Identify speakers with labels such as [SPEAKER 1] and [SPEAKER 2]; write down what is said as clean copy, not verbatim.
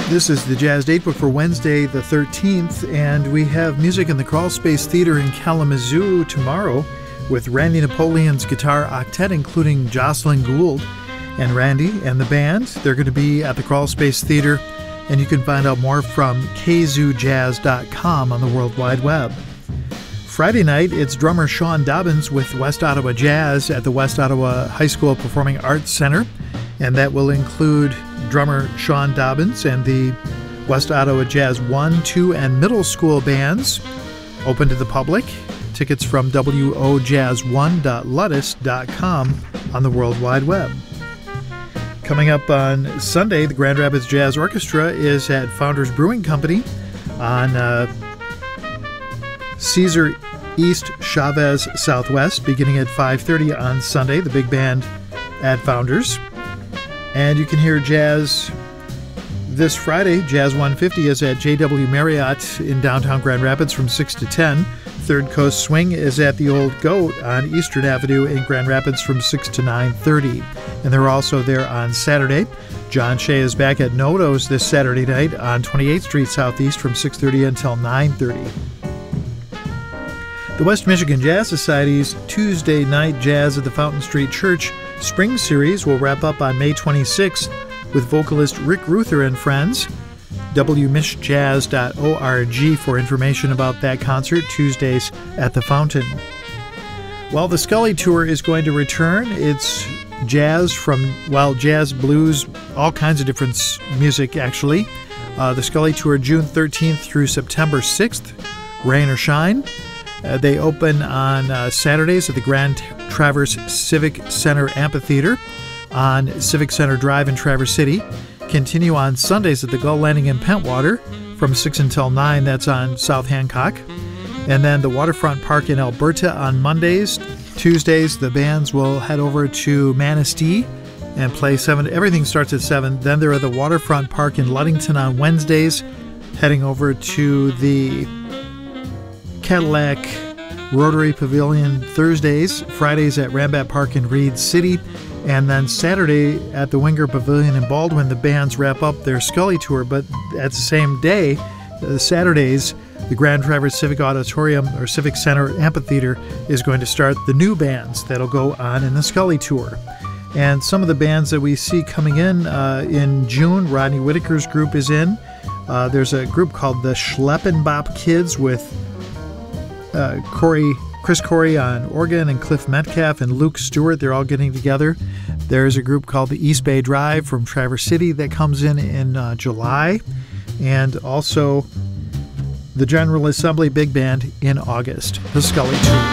[SPEAKER 1] This is the Jazz Datebook for Wednesday the 13th, and we have music in the Crawl Space Theater in Kalamazoo tomorrow with Randy Napoleon's guitar octet, including Jocelyn Gould and Randy and the band. They're going to be at the Crawl Space Theater, and you can find out more from kzoojazz.com on the World Wide Web. Friday night, it's drummer Sean Dobbins with West Ottawa Jazz at the West Ottawa High School Performing Arts Center, and that will include drummer Sean Dobbins and the West Ottawa Jazz 1, 2, and middle school bands. Open to the public. Tickets from wojazz1.ludus.com on the World Wide Web. Coming up on Sunday, the Grand Rapids Jazz Orchestra is at Founders Brewing Company on Caesar East Chavez Southwest, beginning at 5:30 on Sunday, the big band at Founders. And you can hear jazz this Friday. Jazz 150 is at JW Marriott in downtown Grand Rapids from 6 to 10. Third Coast Swing is at the Old Goat on Eastern Avenue in Grand Rapids from 6 to 9:30. And they're also there on Saturday. John Shea is back at Noto's this Saturday night on 28th Street Southeast from 6:30 until 9:30. The West Michigan Jazz Society's Tuesday Night Jazz at the Fountain Street Church Spring Series will wrap up on May 26th with vocalist Rick Ruther and friends. wmishjazz.org for information about that concert, Tuesdays at the Fountain. While the Scully Tour is going to return, it's jazz from, jazz, blues, all kinds of different music, actually. The Scully Tour, June 13th through September 6th, rain or shine. They open on Saturdays at the Grand Traverse Civic Center Amphitheater on Civic Center Drive in Traverse City. Continue on Sundays at the Gull Landing in Pentwater from 6 until 9. That's on South Hancock. And then the Waterfront Park in Alberta on Mondays. Tuesdays, the bands will head over to Manistee and play 7. Everything starts at 7. Then they're at the Waterfront Park in Ludington on Wednesdays, heading over to the Cadillac Rotary Pavilion Thursdays, Fridays at Rambat Park in Reed City, and then Saturday at the Winger Pavilion in Baldwin. The bands wrap up their Scully Tour, but at the same day, Saturdays, the Grand Traverse Civic Auditorium or Civic Center Amphitheater is going to start the new bands that'll go on in the Scully Tour. And some of the bands that we see coming in June, Rodney Whitaker's group is in. There's a group called the Schleppenbop Kids with Chris Corey on organ and Cliff Metcalf and Luke Stewart. They're all getting together. There's a group called the East Bay Drive from Traverse City that comes in July, and also the General Assembly Big Band in August. The Scully Tour.